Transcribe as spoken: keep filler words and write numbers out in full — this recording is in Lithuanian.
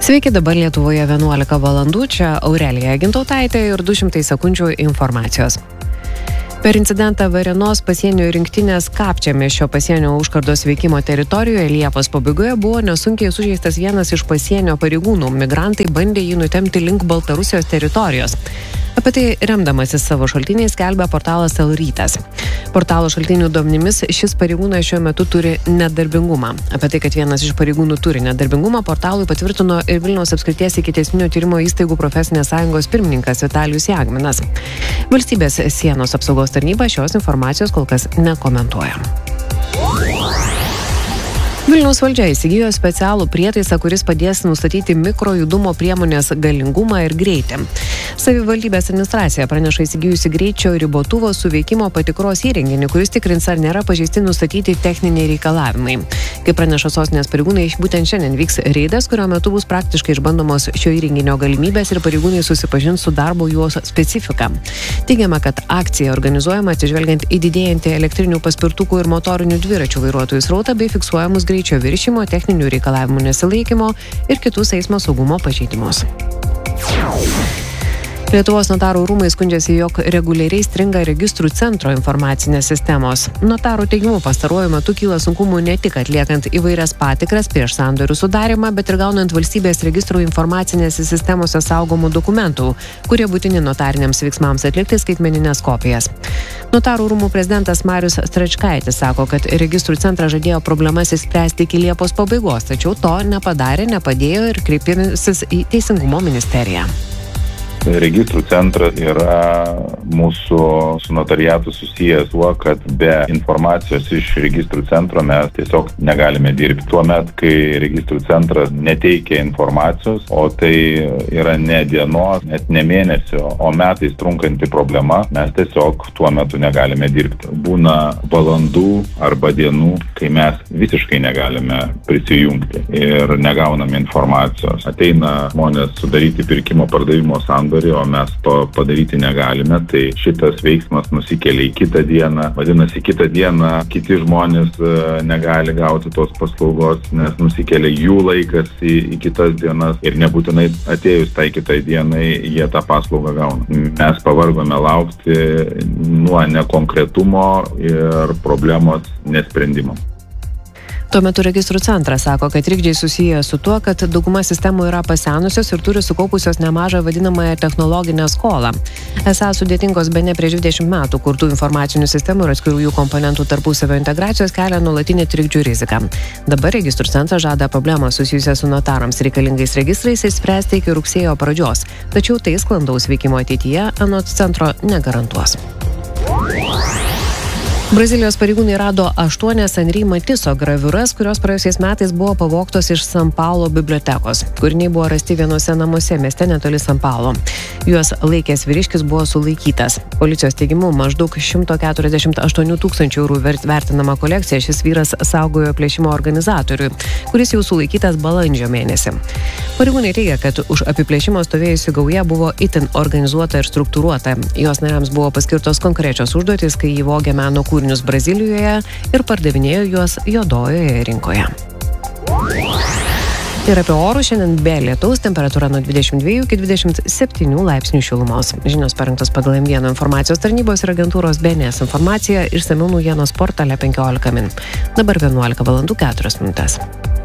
Sveiki, dabar Lietuvoje vienuolika valandų, čia Aurelija Gintautaitė ir du šimtai sekundžių informacijos. Per incidentą Varėnos pasienio rinktinės Kapčiamiesčio pasienio užkardos veikimo teritorijoje Liepos pabaigoje buvo nesunkiai sužeistas vienas iš pasienio pareigūnų. Migrantai bandė jį nutemti link Baltarusijos teritorijos. Apie tai remdamasis savo šaltiniais skelbia portalas L-rytas. Portalo šaltinių duomenimis šis pareigūnas šiuo metu turi nedarbingumą. Apie tai, kad vienas iš pareigūnų turi nedarbingumą, portalui patvirtino ir Vilniaus apskrities ikiteisminio tyrimo įstaigų profesinės sąjungos pirmininkas Vitalijus Jagminas. Valstybės sienos apsaugos tarnyba šios informacijos kol kas nekomentuoja. Vilniaus valdžia įsigijo specialų prietaisą, kuris padės nustatyti mikrojudumo priemonės galingumą ir greitį. Savivaldybės administracija praneša įsigijusi greičio ribotuvo suveikimo patikros įrenginį, kuris tikrins, ar nėra pažeisti nustatyti techniniai reikalavimai. Kaip praneša sostinės pareigūnai, būtent šiandien vyks reidas, kurio metu bus praktiškai išbandomos šio įrenginio galimybės ir pareigūnai susipažins su darbo juos specifika. Teigiama, kad akcija organizuojama atsižvelgiant į didėjantį elektrinių paspirtukų ir motorinių dviračių vairuotojų srautą bei fiksuojamus greičio viršimo, techninių reikalavimų nesilaikymo ir kitus eismo saugumo pažeidimus. Lietuvos notarų rūmai skundžiasi, jog reguliariai stringa registrų centro informacinės sistemos. Notarų teigimu pastaruoju metu kyla sunkumų ne tik atliekant įvairias patikras prieš sandorių sudarimą, bet ir gaunant valstybės registrų informacinėse sistemose saugomų dokumentų, kurie būtini notariniams veiksmams atlikti skaitmeninės kopijas. Notarų rūmų prezidentas Marius Stračkaitis sako, kad registrų centras žadėjo problemas išspręsti iki Liepos pabaigos, tačiau to nepadarė, nepadėjo ir kreipėsi į Teisingumo ministeriją. Registrų centras yra mūsų su notariatu susijęs tuo, kad be informacijos iš registrų centro mes tiesiog negalime dirbti. Tuomet, kai registrų centras neteikia informacijos, o tai yra ne dienos, net ne mėnesio, o metais trunkanti problema, mes tiesiog tuo metu negalime dirbti. Būna valandų arba dienų, kai mes visiškai negalime prisijungti ir negauname informacijos. Ateina žmonės sudaryti pirkimo pardavimo sandorį, o mes to padaryti negalime, tai šitas veiksmas nusikelia į kitą dieną. Vadinasi, kitą dieną kiti žmonės negali gauti tos paslaugos, nes nusikelia jų laikas į, į kitas dienas ir nebūtinai atėjus tai kitai dienai jie tą paslaugą gauna. Mes pavargome laukti nuo nekonkretumo ir problemos nesprendimo. Tuo metu registrų centras sako, kad trikdžiai susiję su tuo, kad dauguma sistemų yra pasenusios ir turi sukaupusios nemažą vadinamąją technologinę skolą. Esą sudėtingos bene prieš dvidešimt metų kurtų informacinių sistemų ir atskirų jų komponentų tarpusavio integracijos kelia nuolatinį trikdžių riziką. Dabar registrų centras žada problemą susijusią su notarams reikalingais registrais išspręsti iki rugsėjo pradžios, tačiau tai sklandaus veikimo ateityje anot centro negarantuos. Brazilijos pareigūnai rado aštuonias Henri Matiso graviūras, kurios praėjusiais metais buvo pavogtos iš San Paulo bibliotekos. Kūriniai buvo rasti vienose namuose mieste netoli San Paulo. Juos laikęs vyriškis buvo sulaikytas. Policijos teigimu maždaug šimtas keturiasdešimt aštuoni tūkstančių eurų vertinama kolekcija šis vyras saugojo plėšimo organizatoriui, kuris jau sulaikytas balandžio mėnesį. Pareigūnai teigia, kad už apiplėšimo stovėjusi gauja buvo itin organizuota ir struktūruota. Jos nariams buvo paskirtos konkrečios užduotys, kai jį vogė meno kūrinius Brazilijoje ir pardavinėjo juos juodojoje rinkoje. Ir apie orus šiandien be lietaus, temperatūra nuo dvidešimt dviejų iki dvidešimt septynių laipsnių šilumos. Žinios parengtos pagal M vienas informacijos tarnybos ir agentūros B N S informacija išsamių naujienos portale penkiolika min. Dabar vienuolika valandų keturios minutės.